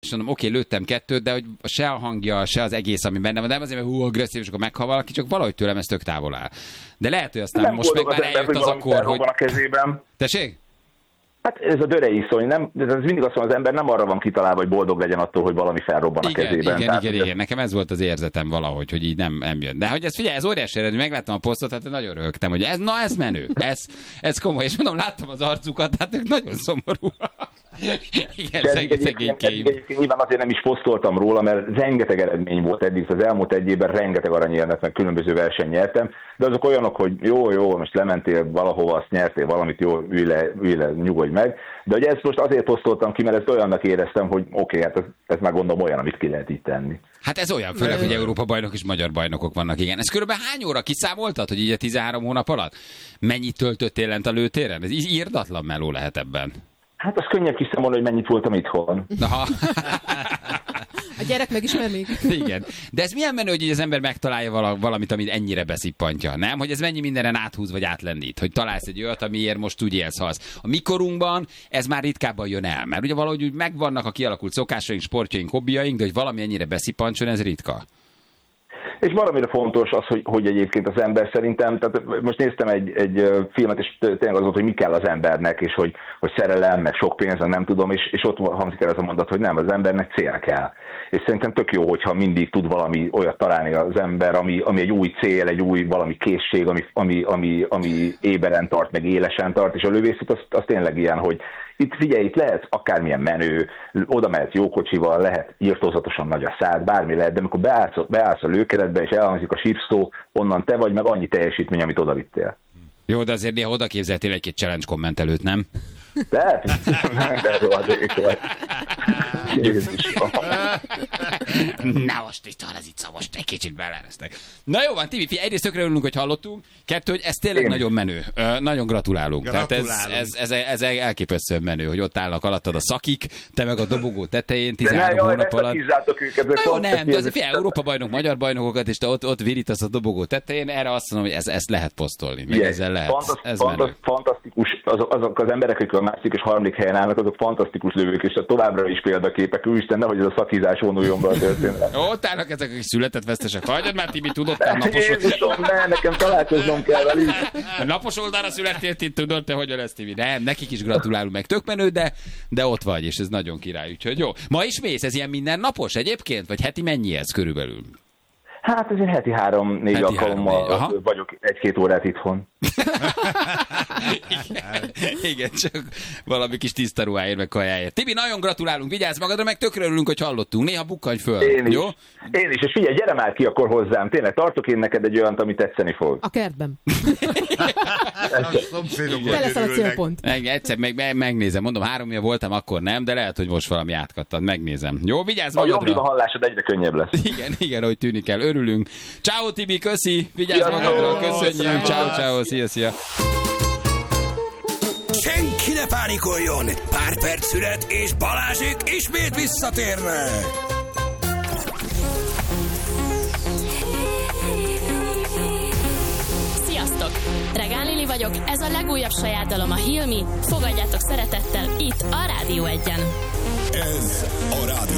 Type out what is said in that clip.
és mondom, oké, lőttem 2, de hogy se a hangja, se az egész, ami benne van, nem azért, mert agresszív, és akkor meghal valaki, csak valahogy tőlem ez tök távol áll. De lehet, hogy aztán nem most meg már eljött az akkor, hogy... a kezében. Tessék? Hát ez a döre iszony, nem, ez mindig azt mondja, az ember nem arra van kitalálva, hogy boldog legyen attól, hogy valami felrobban a kezében. Igen. Nekem ez volt az érzetem valahogy, hogy így nem jön. De hogy ez figyelj, ez óriási eredmény, megláttam a posztot, hát nagyon röhögtem, hogy ez menő. Ez komoly, és mondom, láttam az arcukat, hát ők nagyon szomorú. Igen, szegénykeim. Nyilván azért nem is posztoltam róla, mert rengeteg eredmény volt eddig, az elmúlt egy évben rengeteg aranyérmet, meg különböző versenyt nyertem, de azok olyanok, hogy jó, most lementél valahova, azt nyertél valamit, jó, ülj le, nyugodj meg. De hogy ezt most azért posztoltam ki, mert ezt olyannak éreztem, hogy oké, hát ez már gondolom olyan, amit ki lehet itt tenni. Hát ez olyan, főleg, hogy Európa bajnok és magyar bajnokok vannak, igen. Ez körülbelül hány óra kiszámoltad, hogy így a 13 hónap alatt? Mennyit töltöttél lent a lőtéren? Ez írdatlan meló lehet ebben. Hát az könnyebb kiszámolni, hogy mennyit voltam itthon. Aha. A gyerek megismer még. Igen. De ez milyen menő, hogy így az ember megtalálja valamit, amit ennyire beszippantja, nem? Hogy ez mennyi mindenen áthúz vagy átlendít. Hogy találsz egy olyat, amiért most úgy élsz, halsz. A mi korunkban ez már ritkábban jön el. Mert ugye valahogy úgy megvannak a kialakult szokásaink, sportjaink, hobbiaink, de hogy valami ennyire beszippantson, ez ritka. És valamire fontos az, hogy egyébként az ember szerintem, tehát most néztem egy filmet, és tényleg az volt, hogy mi kell az embernek, és hogy szerelem, meg sok pénz, nem tudom, és ott hangzik el ez a mondat, hogy nem, az embernek cél kell. És szerintem tök jó, hogyha mindig tud valami olyat találni az ember, ami egy új cél, egy új valami készség, ami éberen tart, meg élesen tart, és a lövészet az tényleg ilyen, hogy itt figyelj, itt lehet akármilyen menő, oda mehet jó kocsival, lehet írtózatosan nagy a szád, bármi lehet, de amikor beállsz a lőkeretbe, és elhangzik a sípszó, onnan te vagy, meg annyi teljesítmény, amit odavittél. Jó, de azért néha oda képzeltél egy-két challenge kommentelőt, nem? De rohadék vagy. Na most itt van, ez itt szó, most egy kicsit belereztek. Na jó van, Tibi, egyrészt tökre örülünk, hogy hallottunk. 2, hogy ez tényleg nagyon menő. Nagyon gratulálunk. Tehát ez elképesztően menő, hogy ott állnak alattad a szakik, te meg a dobogó tetején 13 hónap alatt. Na jó, nem, de azért Európa bajnok, magyar bajnokokat, és te ott virítasz a dobogó tetején, erre azt mondom, hogy ezt lehet posztolni. Meg ezzel lehet. Fantasztikus, azok az emberek, akik a második és harmadik helyen állnak, azok fantasztikus lövők, és továbbra is példaképek. Úristen, nehogy ez a szakizás vonuljon be a történetre. Ott állnak ezek, akik született vesztesek. Hagyjad már, Tibi, tudod, te napos... nekem találkoznom kell velük. A napos oldalra születtél, tudod, te hogyan lesz, Tibi. Nem, nekik is gratulálunk, meg tök menő, de ott vagy, és ez nagyon király, úgyhogy jó. Ma is mész, ez ilyen mindennapos egyébként? Vagy heti mennyi ez körülbelül? Hát azért heti 3-4 alkalommal vagyok 1-2 órát itthon. Igen, csak valami kis tiszta ruháért, meg kajáért. Tibi, nagyon gratulálunk, vigyázz magadra, meg tökre örülünk, hogy hallottunk. Néha bukkanj föl, jó? Én is, és figyelj, gyere már ki akkor hozzám. Tényleg, tartok én neked egy olyant, ami tetszeni fog. A kertben. Te leszel a célpont. Egyszer megnézem, mondom, 3 éve voltam, akkor nem, de lehet, hogy most valami átkattad, megnézem. Jó, vigyázz magadra. A hallásod egyre könnyebb lesz. Igen, hogy tűnik el. Örülünk. Ciao, Tibi, köszi, vigyázz magadra, köszönjük. Ciao, szia. Senki ne pánikoljon! Pár perc szület, és Balázsék ismét visszatérnek! Sziasztok! Regán Lili vagyok, ez a legújabb saját dalom a Heal Me. Fogadjátok szeretettel itt a Rádió 1-en. Ez a Rádió